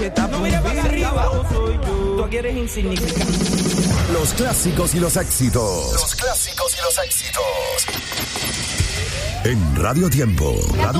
No mires para arriba, soy yo. Tú aquí eres insignificante. Los clásicos y los éxitos. Los clásicos y los éxitos. En Radio Tiempo.